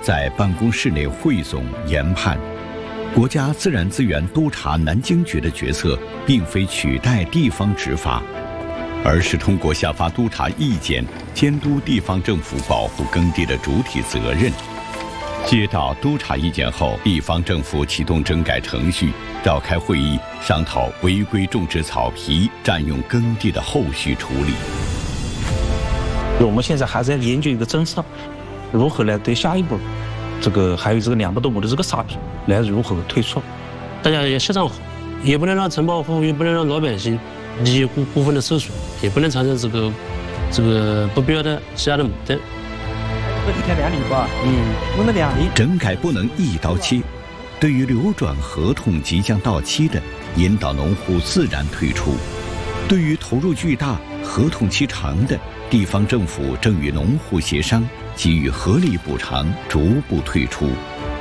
在办公室内汇总研判。国家自然资源督察南京局的角色，并非取代地方执法，而是通过下发督察意见，监督地方政府保护耕地的主体责任。接到督察意见后，地方政府启动整改程序，召开会议，商讨违规种植草皮、占用耕地的后续处理。 我们现在还在研究一个政策，如何来对下一步，还有两百多亩的沙皮来如何退出？ 大家也协商好，也不能让城保户，也不能让老百姓利益过分的受损，也不能产生这个不必要的其他的矛盾。 一天2厘吧，弄了2厘。 整改不能一刀切，对于流转合同即将到期的，引导农户自然退出；对于投入巨大、合同期长的，地方政府正与农户协商，给予合理补偿，逐步退出。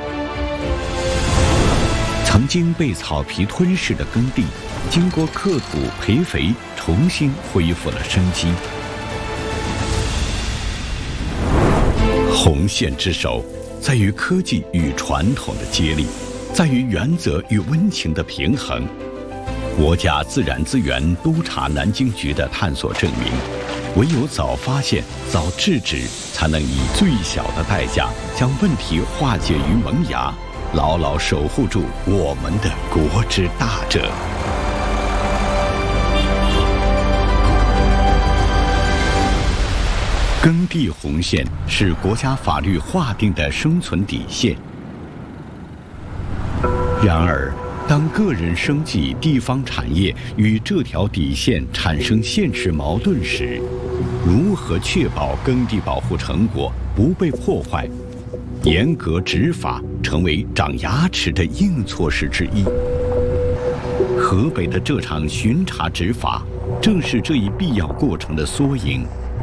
曾经被草皮吞噬的耕地，经过刻土培肥，重新恢复了生机。红线之手，在于科技与传统的接力，在于原则与温情的平衡。国家自然资源督察南京局的探索证明，唯有早发现、早制止，才能以最小的代价将问题化解于萌芽，牢牢守护住我们的国之大者。耕地红线是国家法律划定的生存底线。然而，当个人生计、地方产业与这条底线产生现实矛盾时，如何确保耕地保护成果不被破坏？严格执法成为长牙齿的硬措施之一。河北的这场巡查执法，正是这一必要过程的缩影。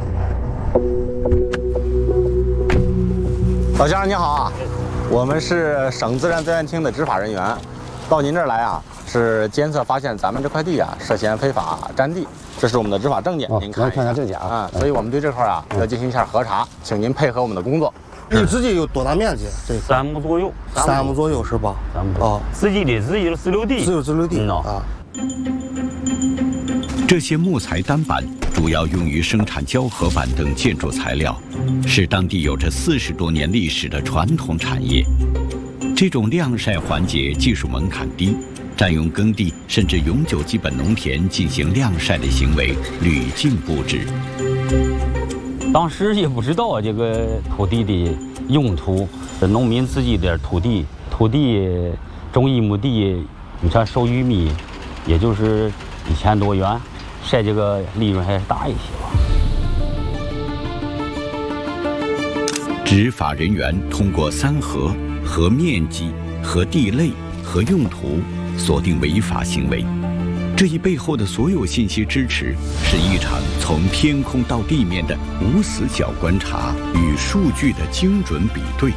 老先生您好啊，我们是省自然资源厅的执法人员，到您这儿来啊，是监测发现咱们这块地啊涉嫌非法占地，这是我们的执法证件，您看看证件啊。 所以我们对这块啊要进行一下核查，请您配合我们的工作。 你自己有多大面积？这 3亩左右 ，3亩左右是吧 ？3亩。哦，自己的自有自留地， 自有自留地啊。 这些木材单板主要用于生产胶合板等建筑材料，是当地有着40多年历史的传统产业。这种晾晒环节技术门槛低，占用耕地甚至永久基本农田进行晾晒的行为屡禁不止。 当时也不知道这个土地的用途，农民自己的土地种1亩地，你看收玉米，也就是1000多元，晒这个利润还是大一些吧。 执法人员通过3核和面积、和地类、和用途锁定违法行为。这一背后的所有信息支持，是一场从天空到地面的无死角观察与数据的精准比对。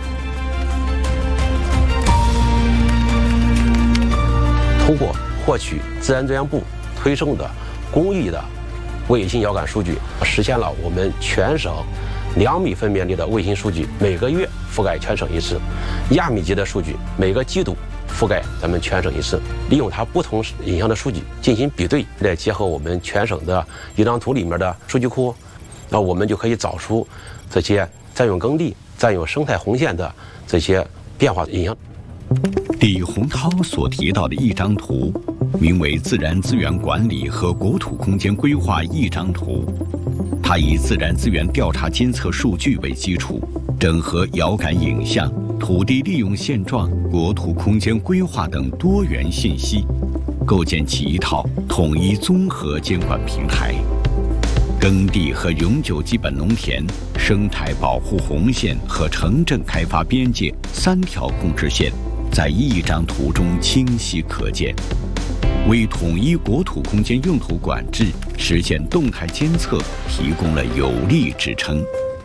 通过获取自然资源部推送的公益的卫星遥感数据，实现了我们全省2米分辨率的卫星数据每个月覆盖全省一次，亚米级的数据每个季度覆盖咱们全省一次。利用它不同影像的数据进行比对，再结合我们全省的一张图里面的数据库，那我们就可以找出这些占用耕地、占用生态红线的这些变化影像。 李洪涛所提到的一张图，名为《自然资源管理和国土空间规划一张图》。它以自然资源调查监测数据为基础，整合遥感影像、土地利用现状、国土空间规划等多元信息，构建起一套统一综合监管平台。耕地和永久基本农田、生态保护红线和城镇开发边界3条控制线，在一张图中清晰可见，为统一国土空间用途管制、实现动态监测提供了有力支撑。